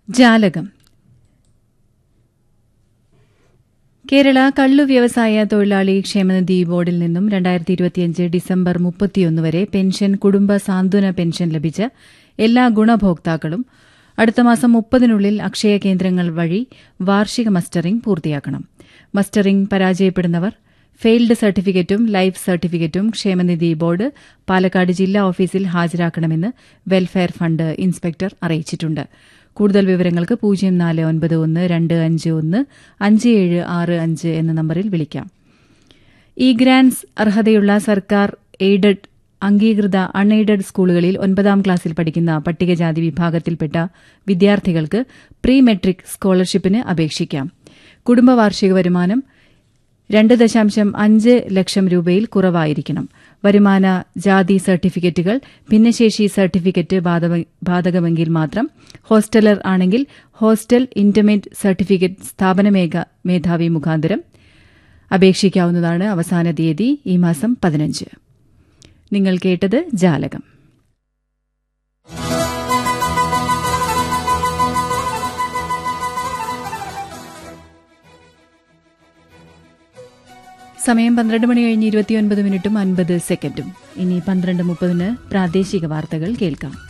ജാലകം. കേരള കള്ളു വ്യവസായ തൊഴിലാളി ക്ഷേമനിധി ബോർഡിൽ നിന്നും 2025 ഡിസംബർ 31 വരെ പെൻഷൻ, കുടുംബ സാന്ത്വന പെൻഷൻ ലഭിച്ച എല്ലാ ഗുണഭോക്താക്കളും അടുത്ത മാസം 30-നുള്ളിൽ അക്ഷയ കേന്ദ്രങ്ങൾ വഴി വാർഷിക മസ്റ്ററിംഗ് പൂർത്തിയാക്കണം. മസ്റ്ററിംഗ് പരാജയപ്പെടുന്നവർ ഫെയിൽഡ് സർട്ടിഫിക്കറ്റും ലൈഫ് സർട്ടിഫിക്കറ്റും ക്ഷേമനിധി ബോർഡ് പാലക്കാട് ജില്ലാ ഓഫീസിൽ ഹാജരാക്കണമെന്ന് വെൽഫെയർ ഫണ്ട് ഇൻസ്പെക്ടർ അറിയിച്ചിട്ടുണ്ട്. കൂടുതൽ വിവരങ്ങൾക്ക് 049125155765 എന്ന നമ്പറിൽ വിളിക്കാം. ഇ ഗ്രാന്റ്സ് അർഹതയുള്ള സർക്കാർ എയ്ഡഡ്, അംഗീകൃത അൺഎയ്ഡഡ് സ്കൂളുകളിൽ 9ാം ക്ലാസ്സിൽ പഠിക്കുന്ന പട്ടികജാതി വിഭാഗത്തിൽപ്പെട്ട വിദ്യാർത്ഥികൾക്ക് പ്രീ മെട്രിക് സ്കോളർഷിപ്പിന് അപേക്ഷിക്കാം. കുടുംബ വാർഷിക വരുമാനം 2.5 ലക്ഷം രൂപയിൽ കുറവായിരിക്കണം. വരുമാന ജാതി സർട്ടിഫിക്കറ്റുകൾ, ഭിന്നശേഷി സർട്ടിഫിക്കറ്റ് ബാധകമെങ്കിൽ മാത്രം. ഹോസ്റ്റലർ ആണെങ്കിൽ ഹോസ്റ്റൽ ഇന്റർമീഡിയറ്റ് സർട്ടിഫിക്കറ്റ് സ്ഥാപന മേധാവി മുഖാന്തരം അപേക്ഷിക്കാവുന്നതാണ്. അവസാന തീയതി ഈ മാസം 15. നിങ്ങൾ കേട്ടത് ജാലകം. സമയം 12:29:29 ഇനി 12:30 പ്രാദേശിക വാർത്തകൾ കേൾക്കാം.